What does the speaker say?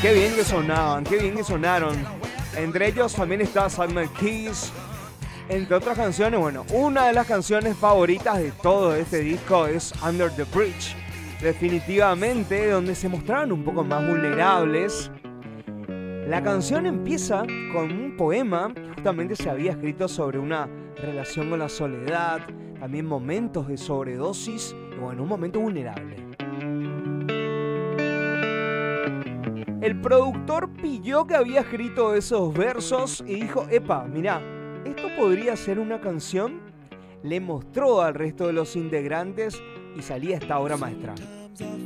Qué bien que sonaban, qué bien que sonaron. Entre ellos también está Summer Kiss, entre otras canciones. Bueno, una de las canciones favoritas de todo este disco es Under the Bridge. Definitivamente, donde se mostraron un poco más vulnerables. La canción empieza con un poema que justamente se había escrito sobre una relación con la soledad, también momentos de sobredosis y bueno, un momento vulnerable. El productor pilló que había escrito esos versos y dijo, epa, mirá, esto podría ser una canción. Le mostró al resto de los integrantes y salía esta obra maestra.